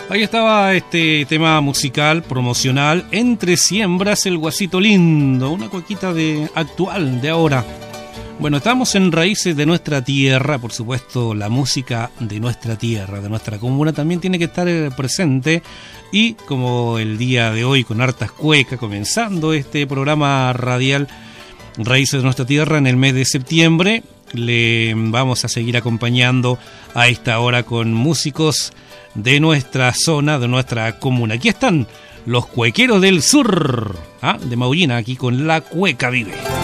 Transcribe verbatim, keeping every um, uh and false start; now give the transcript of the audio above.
Ahí estaba este tema musical promocional, Entre Siembras, el Guasito Lindo, una cuequita de actual, de ahora. Bueno, estamos en Raíces de Nuestra Tierra, por supuesto, la música de nuestra tierra, de nuestra comuna, también tiene que estar presente. Y como el día de hoy, con hartas cuecas, comenzando este programa radial Raíces de Nuestra Tierra en el mes de septiembre, le vamos a seguir acompañando a esta hora con músicos de nuestra zona, de nuestra comuna. Aquí están los Cuequeros del Sur, ¿ah? de Maullina, aquí con La Cueca Vive.